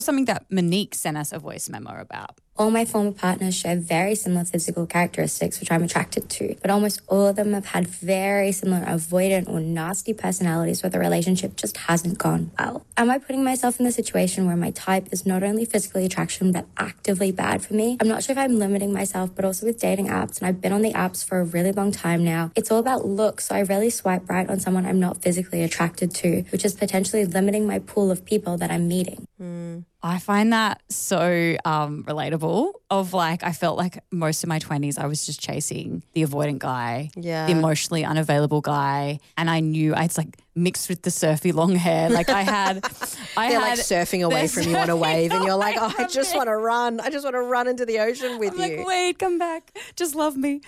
Something that Monique sent us a voice memo about. All my former partners share very similar physical characteristics, which I'm attracted to, but almost all of them have had very similar avoidant or nasty personalities where the relationship just hasn't gone well. Am I putting myself in the situation where my type is not only physically attraction, but actively bad for me? I'm not sure if I'm limiting myself, but also with dating apps, and I've been on the apps for a really long time now, it's all about looks, so I rarely swipe right on someone I'm not physically attracted to, which is potentially limiting my pool of people that I'm meeting. I find that so relatable of like, I felt like most of my 20s I was just chasing the avoidant guy, the emotionally unavailable guy. And I knew it's like mixed with the surfy long hair. Like I had They're like surfing away from you on a wave and you're like, oh, I just want to run. I just want to run into the ocean with you. Like, wait, come back. Just love me.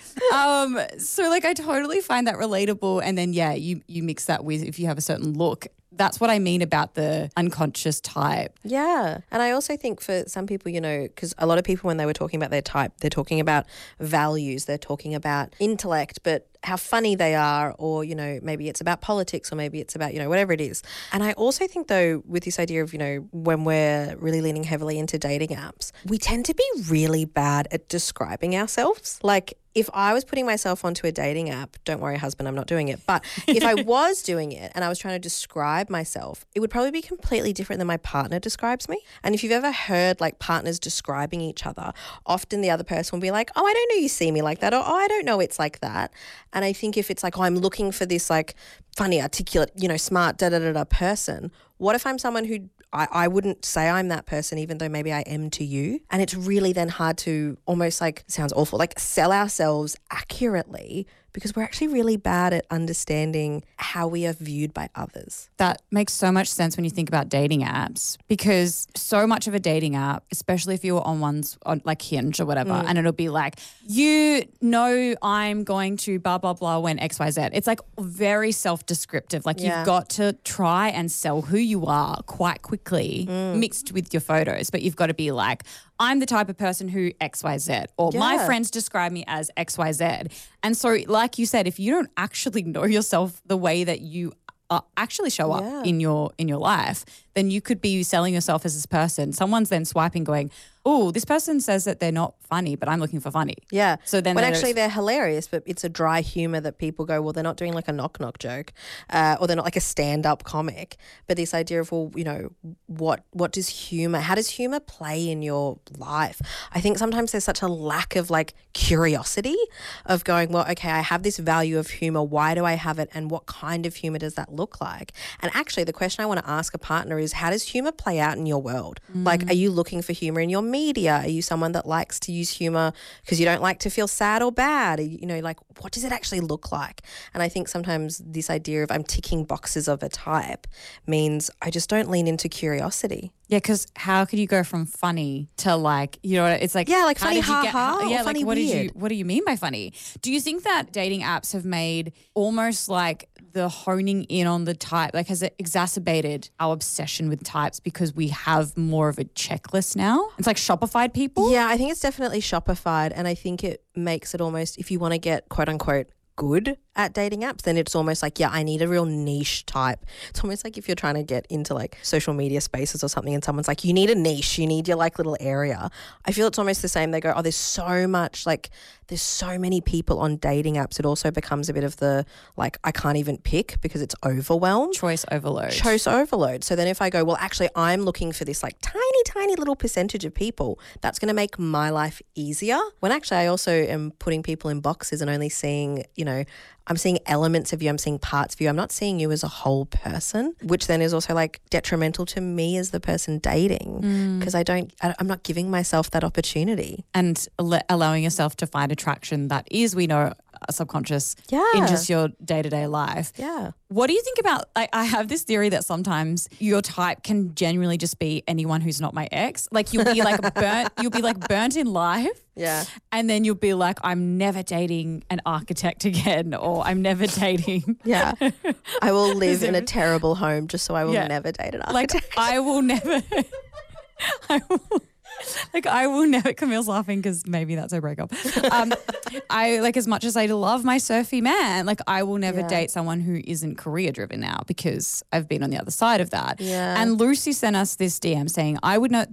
So like I totally find that relatable. And then, you mix that with if you have a certain look. That's what I mean about the unconscious type. Yeah. And I also think for some people, because a lot of people when they were talking about their type, they're talking about values, they're talking about intellect, but how funny they are, or, maybe it's about politics, or maybe it's about, whatever it is. And I also think though, with this idea of, when we're really leaning heavily into dating apps, we tend to be really bad at describing ourselves. Like, if I was putting myself onto a dating app, don't worry, husband, I'm not doing it. But if I was doing it and I was trying to describe myself, it would probably be completely different than my partner describes me. And if you've ever heard like partners describing each other, often the other person will be like, oh, I don't know you see me like that, or oh, I don't know it's like that. And I think if it's like, oh, I'm looking for this like funny, articulate, smart, person, what if I'm someone who I wouldn't say I'm that person, even though maybe I am to you. And it's really then hard to almost like, sounds awful, like sell ourselves accurately, because we're actually really bad at understanding how we are viewed by others. That makes so much sense when you think about dating apps, because so much of a dating app, especially if you were on ones on like Hinge or whatever, and it'll be like, I'm going to blah, blah, blah when XYZ. It's like very self-descriptive. Like you've got to try and sell who you are quite quickly mixed with your photos, but you've got to be like, I'm the type of person who XYZ, or my friends describe me as XYZ. And so like you said, if you don't actually know yourself the way that you actually show up in your life, then you could be selling yourself as this person. Someone's then swiping going, oh, this person says that they're not funny, but I'm looking for funny. Yeah. So then when actually they're hilarious, but it's a dry humor that people go, well, they're not doing like a knock-knock joke, or they're not like a stand-up comic. But this idea of, well, what does humor, how does humor play in your life? I think sometimes there's such a lack of like curiosity of going, well, okay, I have this value of humor. Why do I have it? And what kind of humor does that look like? And actually the question I want to ask a partner is, how does humor play out in your world? Like, are you looking for humor in your media? Are you someone that likes to use humor because you don't like to feel sad or bad? Like, what does it actually look like? And I think sometimes this idea of I'm ticking boxes of a type means I just don't lean into curiosity. Yeah, because how could you go from funny to like, it's like, yeah, like funny, ha-ha, yeah, funny, like weird. what do you mean by funny? Do you think that dating apps have made almost like the honing in on the type, like has it exacerbated our obsession with types because we have more of a checklist now? It's like Shopify'd people? Yeah, I think it's definitely Shopify'd, and I think it makes it almost, if you want to get quote unquote good at dating apps, then it's almost like, I need a real niche type. It's almost like if you're trying to get into like social media spaces or something and someone's like, you need a niche, you need your like little area. I feel it's almost the same. They go, oh, there's so much, like there's so many people on dating apps. It also becomes a bit of the like, I can't even pick because it's overwhelmed. Choice overload. So then if I go, well, actually I'm looking for this like tiny little percentage of people that's going to make my life easier, when actually I also am putting people in boxes and only seeing, I'm seeing elements of you, I'm seeing parts of you. I'm not seeing you as a whole person, which then is also like detrimental to me as the person dating, because I'm not giving myself that opportunity. And allowing yourself to find attraction that is, we know, subconscious in just your day-to-day life. Yeah. What do you think about, I have this theory that sometimes your type can genuinely just be anyone who's not my ex. Like you'll be like burnt in life. Yeah. And then you'll be like, I'm never dating an architect again, or I'm never dating. Yeah. I will live in a terrible home just so I will never date an architect. Like I will never, Like I will never, Camille's laughing because maybe that's her breakup. I like, as much as I love my surfy man, like I will never date someone who isn't career driven now because I've been on the other side of that. Yeah. And Lucy sent us this DM saying, I would not